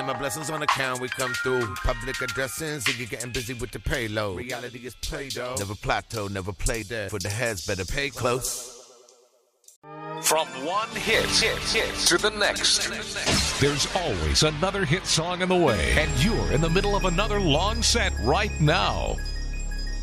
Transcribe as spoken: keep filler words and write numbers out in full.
my blessings on account, we come through. Public addressing, Ziggy getting busy with the payload. Reality is Play-Doh. Never plateau, never play dead. For the heads, better pay close. From one hit, hit, hit to the next. There's always another hit song in the way, and you're in the middle of another long set right now.